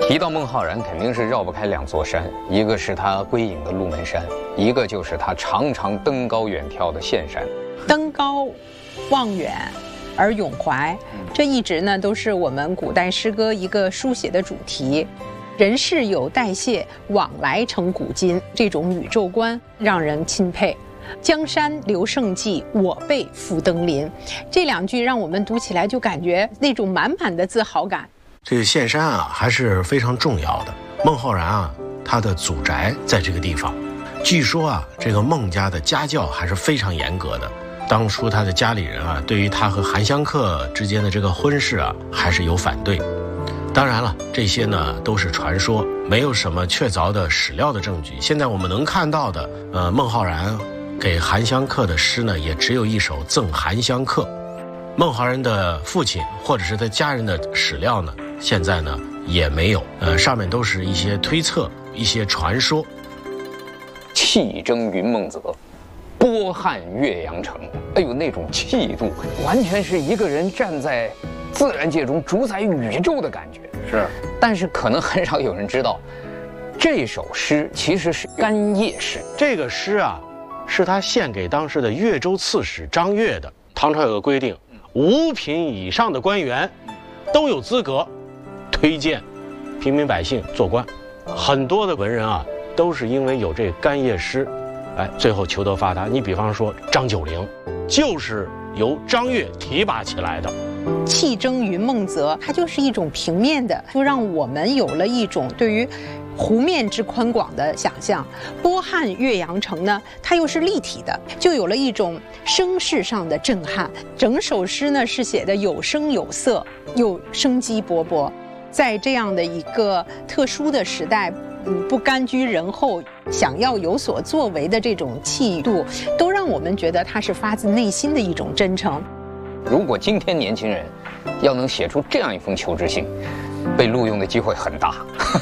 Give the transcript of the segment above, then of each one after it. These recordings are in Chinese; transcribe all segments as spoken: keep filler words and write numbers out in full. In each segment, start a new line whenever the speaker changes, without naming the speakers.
提到孟浩然，肯定是绕不开两座山，一个是他归隐的鹿门山，一个就是他常常登高远眺的岘山。
登高望远而咏怀，这一直呢都是我们古代诗歌一个书写的主题。人世有代谢，往来成古今，这种宇宙观让人钦佩。江山留胜迹，我辈复登临。这两句让我们读起来就感觉那种满满的自豪感。
这个岘山啊，还是非常重要的。孟浩然啊，他的祖宅在这个地方。据说啊，这个孟家的家教还是非常严格的。当初他的家里人啊，对于他和韩香客之间的这个婚事啊，还是有反对。当然了，这些呢都是传说，没有什么确凿的史料的证据。现在我们能看到的，呃，孟浩然给韩香客的诗呢，也只有一首《赠韩香客》。孟浩然的父亲或者是他家人的史料呢，现在呢也没有，呃，上面都是一些推测、一些传说。
气蒸云梦泽，波撼岳阳城。哎呦，那种气度，完全是一个人站在自然界中主宰宇宙的感觉。
是，
但是可能很少有人知道，这首诗其实是干谒诗。
这个诗啊，是他献给当时的越州刺史张悦的。唐朝有个规定，五品以上的官员都有资格推荐平民百姓做官。很多的文人啊，都是因为有这干谒诗，哎，最后求得发达。你比方说张九龄，就是由张悦提拔起来的。
气蒸云梦泽，它就是一种平面的，就让我们有了一种对于湖面之宽广的想象。波撼岳阳城呢，它又是立体的，就有了一种声势上的震撼。整首诗呢是写的有声有色，又生机勃勃。在这样的一个特殊的时代，嗯，不甘居人后，想要有所作为的这种气度，都让我们觉得它是发自内心的一种真诚。
如果今天年轻人要能写出这样一封求知信，被录用的机会很大。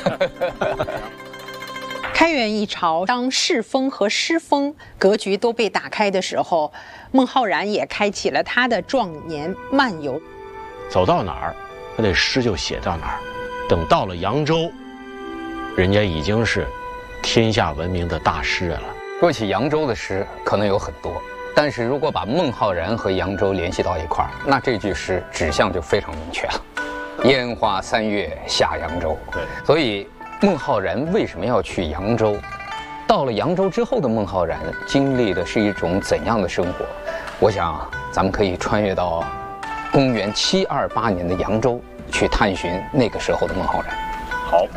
开元一朝，当世风和诗风格局都被打开的时候，孟浩然也开启了他的壮年漫游。
走到哪儿，他这诗就写到哪儿。等到了扬州，人家已经是天下闻名的大诗人了。
说起扬州的诗，可能有很多。但是如果把孟浩然和扬州联系到一块儿，那这句诗指向就非常明确了。烟花三月下扬州。对，所以孟浩然为什么要去扬州？到了扬州之后的孟浩然经历的是一种怎样的生活？我想咱们可以穿越到公元七二八年的扬州，去探寻那个时候的孟浩然。
好。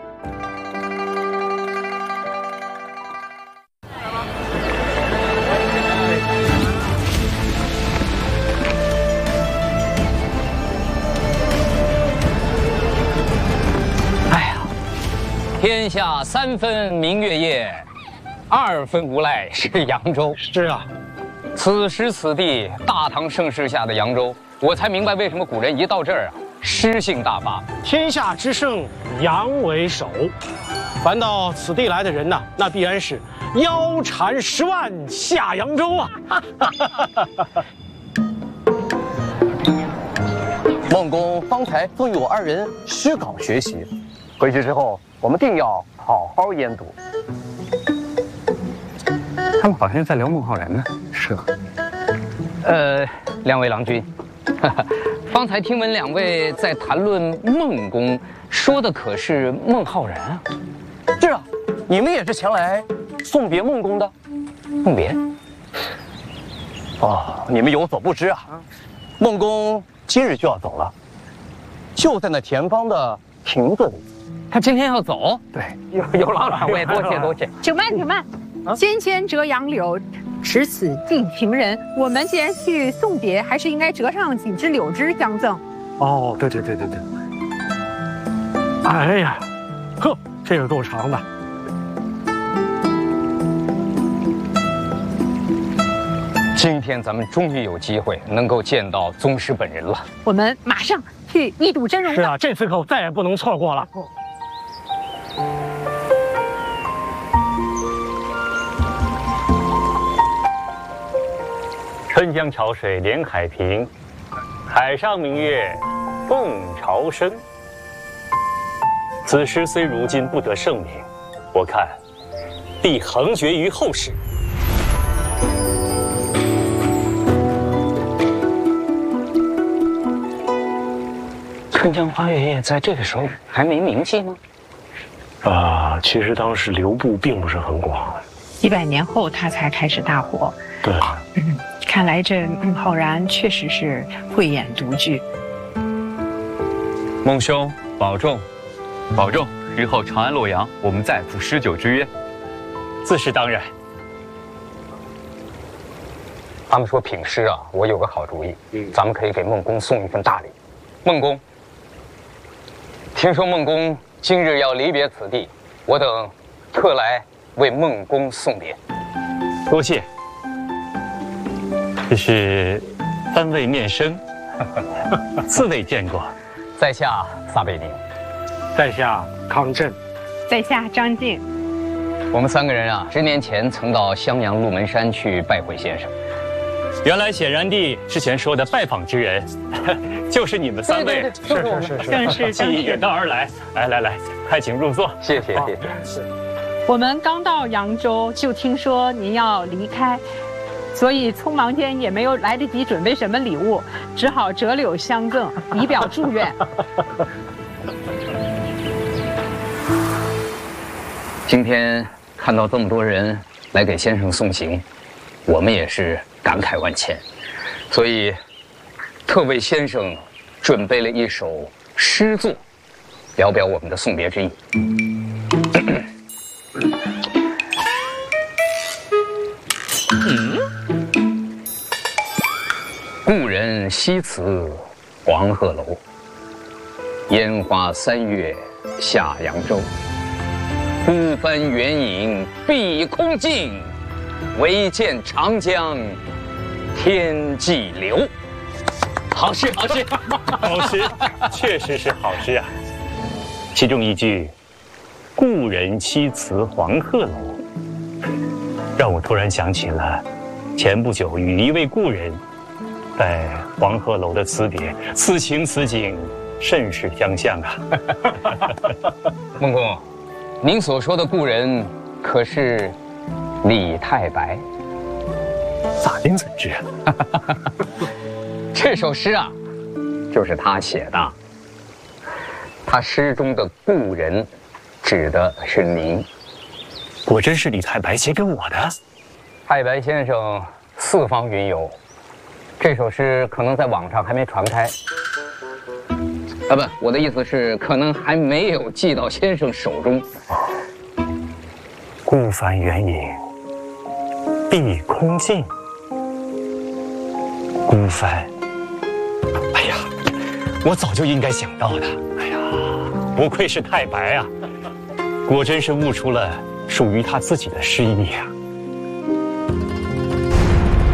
天下三分明月夜，二分无赖是扬州。
是啊，
此时此地，大唐盛世下的扬州，我才明白为什么古人一到这儿啊，诗兴大发。
天下之盛，扬为首。凡到此地来的人呐，那必然是腰缠十万下扬州啊！
孟公方才赠与我二人诗稿学习，回去之后我们定要好好研读。
他们好像在聊孟浩然呢。
是啊。呃，两位郎君，方才听闻两位在谈论孟公，说的可是孟浩然啊？
是啊，你们也是前来送别孟公的。
送别？
哦，你们有所不知啊，孟公今日就要走了，就在那前方的亭子里。
他今天要走？
对，
有有劳两位，多谢多谢。
请慢，请慢。纤纤折杨柳，持此寄情人。我们既然去送别，还是应该折上几枝柳枝相赠。
哦，对对对对对。哎呀，呵，这个够长的。
今天咱们终于有机会能够见到宗师本人了。
我们马上去一睹真容。
是啊，这次可再也不能错过了。
春江潮水连海平，海上明月共潮生。 此诗虽如今不得盛名，我看必横绝于后世。
春江花月夜在这个时候还没名气吗？
啊，其实当时流布并不是很广，
一百年后他才开始大火。
对，
嗯，看来这孟浩然确实是慧眼独具。
孟兄保重，保重，日后长安洛阳，我们再赴诗酒之约。自是当然。
他们说品诗啊，我有个好主意，嗯，咱们可以给孟公送一份大礼。孟公，听说孟公今日要离别此地，我等特来为孟公送别。
多谢。这是三位面生，四位见过。
在下撒贝宁，
在下康震，
在下张静。
我们三个人啊，十年前曾到襄阳鹿门山去拜会先生。
原来显然帝之前说的拜访之人，就是你们三位。
对对对，是是是，
正是
既远道而来，来来来，快请入座。
谢谢谢谢。
是。
我们刚到扬州，就听说您要离开，所以匆忙间也没有来得及准备什么礼物，只好折柳相赠，以表祝愿。
今天看到这么多人来给先生送行，我们也是感慨万千，所以特为先生准备了一首诗作，聊表我们的送别之意。嗯，故人西辞黄鹤楼，烟花三月下扬州。孤帆远影碧空尽，唯见长江天际流。好诗，好诗，
好诗，确实是好诗啊。其中一句“故人西辞黄鹤楼”，让我突然想起了前不久与一位故人在黄鹤楼的辞别，此情此景，甚是相像啊。
孟公，您所说的故人可是李太白？
咋您怎知啊？
这首诗啊，就是他写的。他诗中的故人，指的是您。
果真是李太白写给我的？
太白先生四方云游，这首诗可能在网上还没传开。啊，不，我的意思是，可能还没有寄到先生手中。
孤帆远影碧空尽，孤帆。哎呀，我早就应该想到的。哎呀，不愧是太白啊，果真是悟出了属于他自己的诗意啊。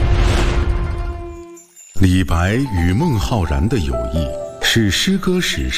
李白与孟浩然的友谊是诗歌史上